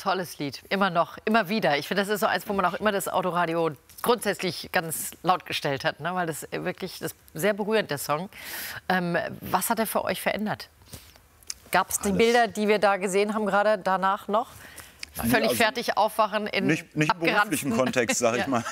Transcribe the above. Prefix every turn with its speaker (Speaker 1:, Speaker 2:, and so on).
Speaker 1: tolles Lied, immer noch, immer wieder. Ich finde, das ist so eins, wo man auch immer das Autoradio grundsätzlich ganz laut gestellt hat, ne? Weil das wirklich das sehr berührend, der Song. Was hat er für euch verändert? Gab es die Bilder, die wir da gesehen haben, gerade danach noch?
Speaker 2: Nein,
Speaker 1: Völlig
Speaker 2: also
Speaker 1: fertig aufwachen in
Speaker 2: nicht im beruflichen Kontext, sage ich mal.